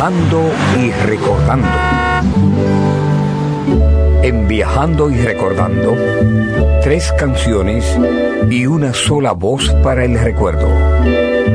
Viajando y recordando. En Viajando y recordando, 3 canciones y una sola voz para el recuerdo.